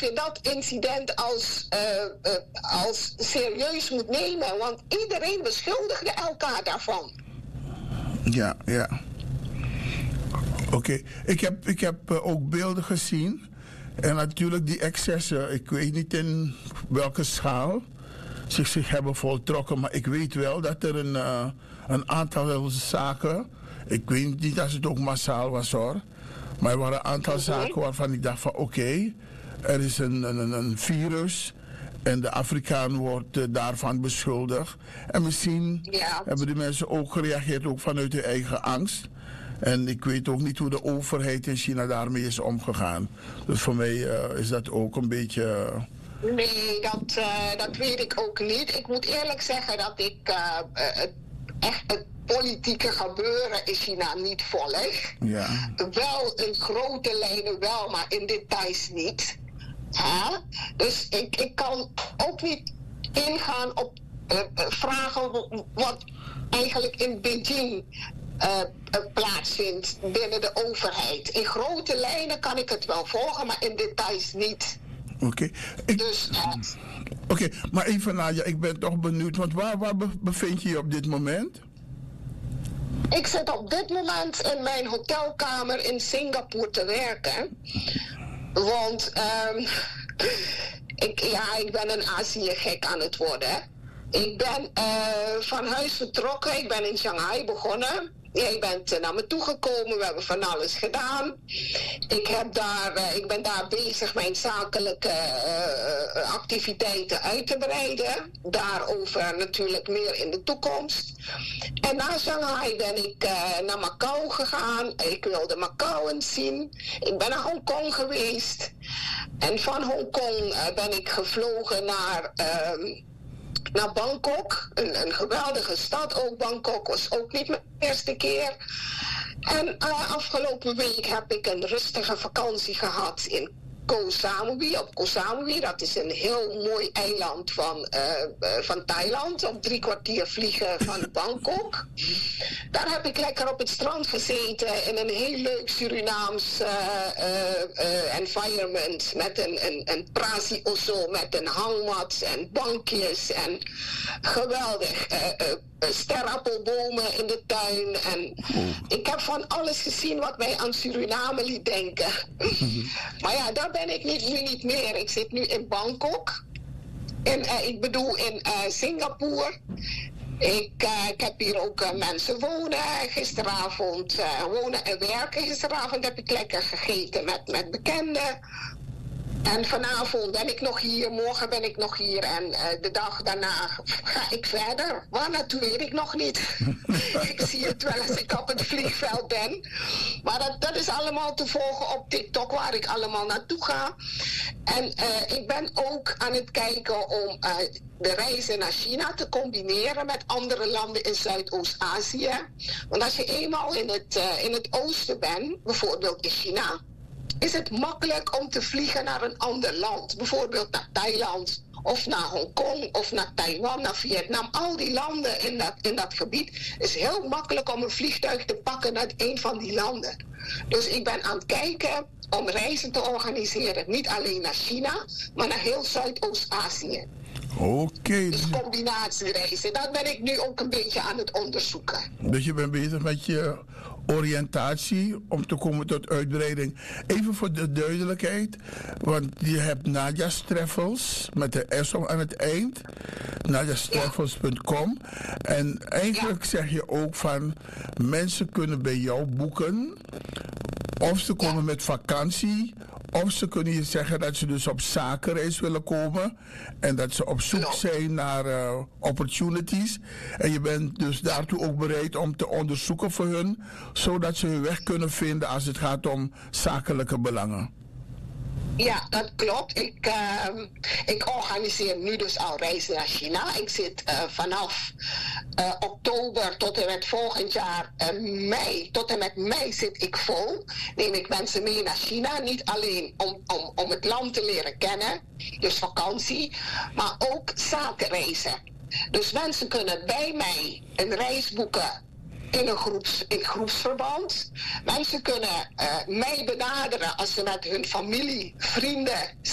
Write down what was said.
je dat incident als serieus moet nemen. Want iedereen beschuldigde elkaar daarvan. Ja. Oké. Ik heb ook beelden gezien. En natuurlijk die excessen, ik weet niet in welke schaal zich hebben voltrokken. Maar ik weet wel dat er een aantal zaken, ik weet niet als het ook massaal was hoor. Maar er waren een aantal zaken waarvan ik dacht van oké, er is een virus en de Afrikaan wordt daarvan beschuldigd. En misschien hebben de mensen ook gereageerd ook vanuit hun eigen angst. En ik weet ook niet hoe de overheid in China daarmee is omgegaan. Dus voor mij is dat ook een beetje... Nee, dat weet ik ook niet. Ik moet eerlijk zeggen dat ik het politieke gebeuren in China niet volg. Ja. Wel in grote lijnen wel, maar in details niet. Dus ik kan ook niet ingaan op vragen wat eigenlijk in Beijing plaatsvindt binnen de overheid. In grote lijnen kan ik het wel volgen, maar in details niet. Oké. Oké, maar even Nadia, ik ben toch benieuwd, want waar bevind je je op dit moment? Ik zit op dit moment in mijn hotelkamer in Singapore te werken. Want ik ben een Azië-gek aan het worden. Ik ben van huis vertrokken, ik ben in Shanghai begonnen. Jij bent naar me toegekomen, we hebben van alles gedaan. Ik ben daar bezig mijn zakelijke activiteiten uit te breiden. Daarover natuurlijk meer in de toekomst. En na Shanghai ben ik naar Macau gegaan. Ik wilde Macau eens zien. Ik ben naar Hongkong geweest. En van Hongkong ben ik gevlogen naar Bangkok. Een geweldige stad ook. Bangkok was ook niet mijn eerste keer. En afgelopen week heb ik een rustige vakantie gehad in Koh Samui, op Koh Samui. Dat is een heel mooi eiland van Thailand, op 3 kwartier vliegen van Bangkok. Daar heb ik lekker op het strand gezeten in een heel leuk Surinaams environment. Met een prasi osso, met een hangmat en bankjes en geweldig. Sterappelbomen in de tuin. En ik heb van alles gezien wat mij aan Suriname liet denken. Maar ja, daar ben ik nu niet meer. Ik zit nu in Bangkok. Ik bedoel in Singapore. Ik heb hier ook mensen wonen. Gisteravond wonen en werken. Gisteravond heb ik lekker gegeten met bekenden. En vanavond ben ik nog hier, morgen ben ik nog hier en de dag daarna ga ik verder. Waar naartoe weet ik nog niet. Ik zie het wel als ik op het vliegveld ben. Maar dat is allemaal te volgen op TikTok waar ik allemaal naartoe ga. En ik ben ook aan het kijken om de reizen naar China te combineren met andere landen in Zuidoost-Azië. Want als je eenmaal in het oosten bent, bijvoorbeeld in China, is het makkelijk om te vliegen naar een ander land. Bijvoorbeeld naar Thailand of naar Hongkong of naar Taiwan, naar Vietnam. Al die landen in dat gebied is heel makkelijk om een vliegtuig te pakken naar een van die landen. Dus ik ben aan het kijken om reizen te organiseren. Niet alleen naar China, maar naar heel Zuidoost-Azië. Oké. Dus combinatiereizen. Dat ben ik nu ook een beetje aan het onderzoeken. Dus je bent bezig met je oriëntatie om te komen tot uitbreiding. Even voor de duidelijkheid, want je hebt Nadia's Travels met de S aan het eind, nadiastravels.com. En eigenlijk zeg je ook van mensen kunnen bij jou boeken of ze komen met vakantie, of ze kunnen je zeggen dat ze dus op zakenreis willen komen en dat ze op zoek zijn naar opportunities. En je bent dus daartoe ook bereid om te onderzoeken voor hun, zodat ze hun weg kunnen vinden als het gaat om zakelijke belangen. Ja, dat klopt. Ik organiseer nu dus al reizen naar China. Ik zit vanaf oktober tot en met volgend jaar mei. Tot en met mei zit ik vol. Neem ik mensen mee naar China. Niet alleen om het land te leren kennen, dus vakantie, maar ook zakenreizen. Dus mensen kunnen bij mij een reis boeken in groepsverband. Mensen kunnen mij benaderen als ze met hun familie, vrienden